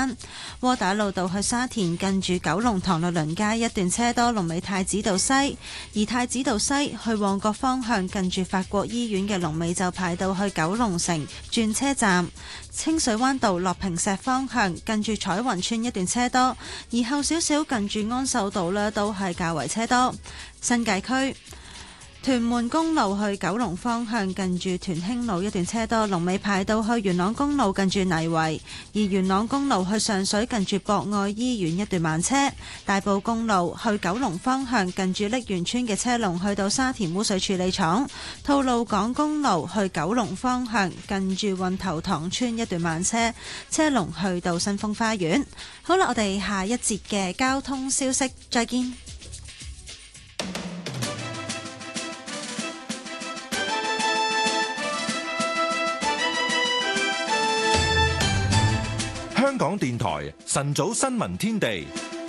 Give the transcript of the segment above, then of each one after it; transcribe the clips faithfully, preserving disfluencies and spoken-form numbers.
山。窩打老道去沙田近住九龍塘律倫街一段車多，龍尾太子道西；而太子道西去旺角方向近住法國醫院嘅龍尾就排到去九龍城轉車站。清水灣道落坪石方向近住彩雲村一段車多，而後少少近住安秀道呢都係較為車多。新界區屯門公路去九龍方向近住屯興路一段車多，龍尾排到去元朗公路近住泥圍；而元朗公路去上水近住博愛醫院一段慢車。大埔公路去九龍方向近住瀝源村嘅車龍去到沙田污水處理廠。吐露港公路去九龍方向近住運頭塘村一段慢車，車龍去到新豐花園。好啦，我哋下一節嘅交通消息再見。 香港電台晨早新聞天地，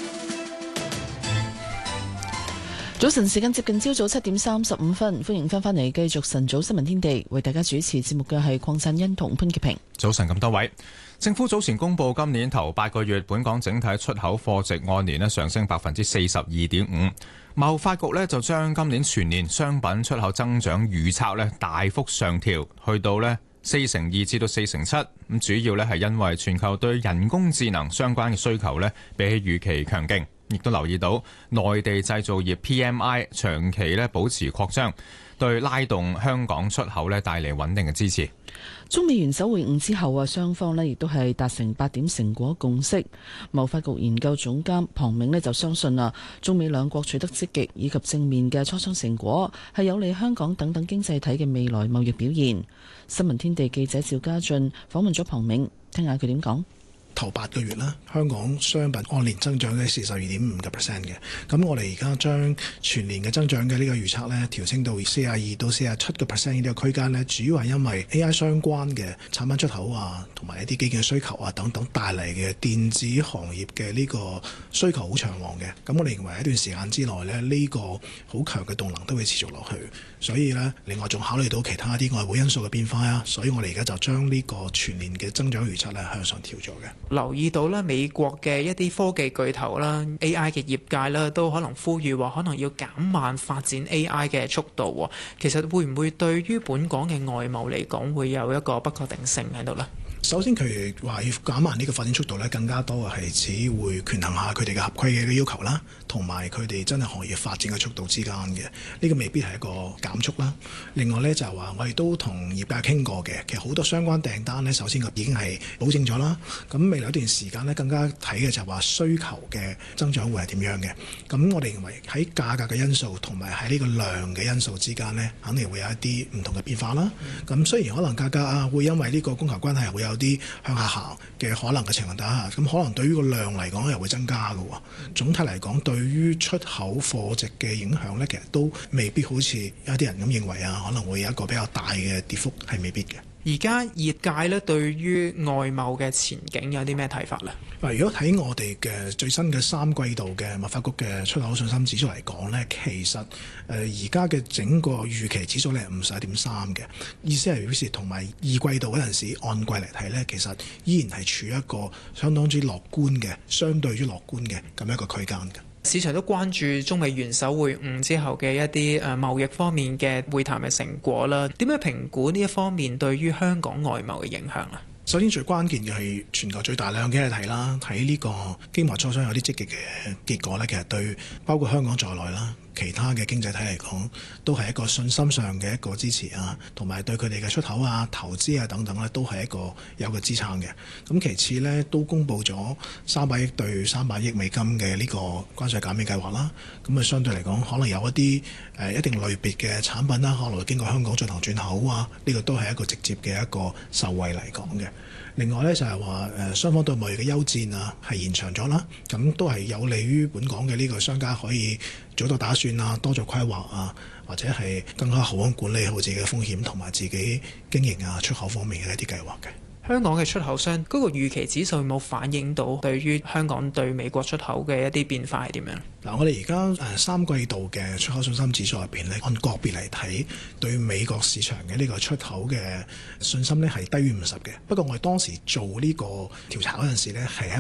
早晨時間接近朝早七點三十五分，歡迎翻返嚟繼續晨早新聞天地，為大家主持節目嘅係鄺振欣同潘潔平。 早晨咁多位，政府早前公布今年頭八個月本港整體出口貨值按年咧上升百分之四十二點五，貿發局咧就將今年全年商品出口增長預測咧大幅上調，去到咧四成二至到四成七，咁主要咧係因為全球對人工智能相關嘅需求咧比起預期強勁，亦都留意到內地製造業 P M I 長期咧保持擴張，對拉動香港出口咧帶嚟穩定嘅支持。 中美元首會晤之後啊，雙方咧亦都係達成八點成果共識。貿發局研究總監龐銘咧就相信啊，中美兩國取得積極以及正面嘅磋商成果，係有利香港等等經濟體嘅未來貿易表現。新聞天地記者趙家俊訪問咗龐銘，聽下佢點講。 頭八個月啦，香港商品按年增長嘅四十二點五個 percent 嘅，咁我哋而家將全年嘅增長嘅呢個預測咧調升到四十二到四十七個 percent 呢個區間咧，主要係因為 A I 相關嘅產品出口啊，同埋一啲基建需求啊等等帶嚟嘅電子行業嘅呢個需求好長旺嘅，咁我哋認為喺一段時間之內咧，呢個好強嘅動能都會持續落去，所以咧另外仲考慮到其他啲外匯因素嘅變化啊，所以我哋而家就將呢個全年嘅增長預測咧向上調咗嘅。 留意到咧，美國嘅一啲科技巨頭啦、A I 嘅業界啦，都可能呼籲話，可能要減慢發展 A I 嘅速度。其實會唔會對於本港嘅外貿嚟講，會有一個不確定性喺度呢？ 首先佢話要減慢呢個發展速度咧，更加多係只會權衡下佢哋嘅合規嘅要求啦，同埋佢哋真係行業發展嘅速度之間嘅，呢個未必係一個減速啦。另外呢，就係話我哋都同業界傾過嘅，其實好多相關訂單呢，首先佢已經係保證咗啦。咁未來一段時間呢，更加睇嘅就係話需求嘅增長會係點樣嘅。咁我哋認為喺價格嘅因素同埋喺呢個量嘅因素之間呢，肯定會有一啲唔同嘅變化啦。咁雖然可能價格啊會因為呢個供求關係會有有啲向下行嘅可能嘅情況底下，咁可能對於個量嚟講又會增加嘅。總體嚟講，對於出口貨值嘅影響呢，其實都未必好似有啲人咁認為啊，可能會有一個比較大嘅跌幅，係未必嘅。 而家業界咧對於外貿嘅前景有啲咩睇法呢？ 嗱，如果睇我哋嘅最新嘅三季度嘅貿發局嘅出口信心指數嚟講呢，其實誒而家嘅整個預期指數咧係五十一點三嘅，意思係表示同埋二季度嗰陣時按季嚟睇呢，其實依然係處於一個相當之樂觀嘅，相對於樂觀嘅咁一個區間嘅。 市場都關注中美元首會晤之後嘅一啲誒貿易方面嘅會談嘅成果啦。點樣評估呢一方面對於香港外貿嘅影響啊？ 首先最關鍵嘅係全球最大兩經濟體啦，睇呢個經貿磋商有啲積極嘅結果呢，其實對包括香港在內啦，其他嘅經濟體嚟講，都係一個信心上嘅一個支持啊，同埋對佢哋嘅出口啊、投資啊等等呢，都係一個有個支撐嘅。咁其次呢，都公布咗三百億對三百億美金嘅呢個關稅減免計劃啦。咁啊，相對嚟講，可能有一啲誒、呃、一定類別嘅產品啦，可能會經過香港進行轉口啊，呢、這個都係一個直接嘅一個受惠嚟講嘅。另外呢，就係話誒雙方對貿易嘅休戰啊係延長咗啦，咁都係有利於本港嘅呢個商家可以早作打算啊，多做規劃啊，或者係更加好咁管理好自己嘅風險同埋自己經營啊出口方面嘅一啲計劃嘅。 香港嘅出口商嗰個預期指數有冇反映到對於香港對美國出口嘅一啲變化係點樣？ 嗱，我哋而家誒三季度嘅出口信心指數入邊咧，按個別嚟睇，對美國市場嘅呢個出口嘅信心咧係低於五十嘅。不過我哋當時做呢個調查嗰陣時咧，係喺